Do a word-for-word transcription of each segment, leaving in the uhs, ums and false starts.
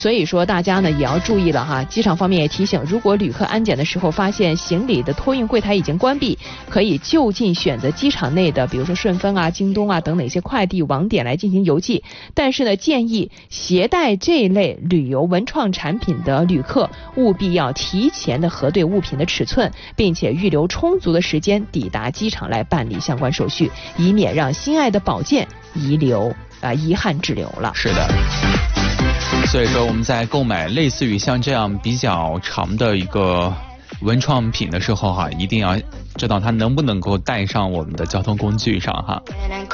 所以说大家呢也要注意了哈。机场方面也提醒，如果旅客安检的时候发现行李的托运柜台已经关闭，可以就近选择机场内的比如说顺丰啊、京东啊等哪些快递网点来进行邮寄。但是呢，建议携带这类旅游文创产品的旅客务必要提前的核对物品的尺寸，并且预留充足的时间抵达机场来办理相关手续，以免让心爱的宝剑遗留啊遗憾滞留了。 是的。所以说我们在购买类似于像这样比较长的一个文创品的时候哈，一定要知道它能不能够带上我们的交通工具上哈。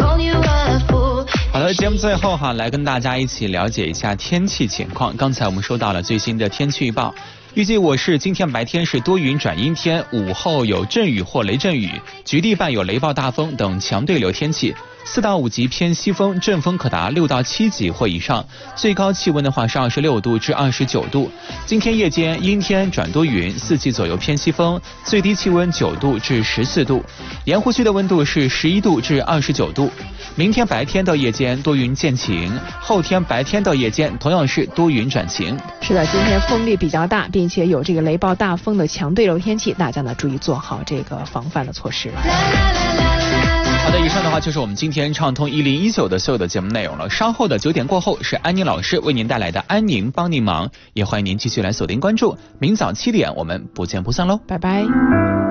好的，节目最后哈，来跟大家一起了解一下天气情况。刚才我们收到了最新的天气预报，预计我市今天白天是多云转阴天，午后有阵雨或雷阵雨，局地伴有雷暴大风等强对流天气。四到五级偏西风，阵风可达六到七级或以上，最高气温的话是二十六度至二十九度。今天夜间阴天转多云，四级左右偏西风，最低气温九度至十四度，盐湖区的温度是十一度至二十九度。明天白天到夜间多云见晴，后天白天到夜间同样是多云转晴。 是的，今天风力比较大，并且有这个雷暴大风的强对流天气，大家呢注意做好这个防范的措施了。 好的，以上的话就是我们今天畅通一零一九的所有的节目内容了。稍后的九点过后是安宁老师为您带来的安宁帮您忙，也欢迎您继续来锁定关注。明早七点我们不见不散喽， 拜拜。